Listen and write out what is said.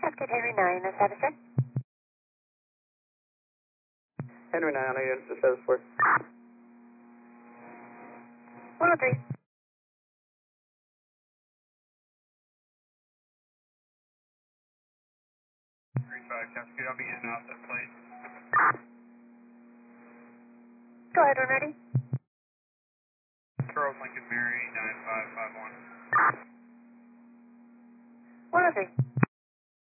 Cascade Henry 9, status check. Henry 9 on unit to status 4. 103. Cascade, I'll be in and out that plane. Go ahead, when ready. Charles Lincoln Mary 9551. 103.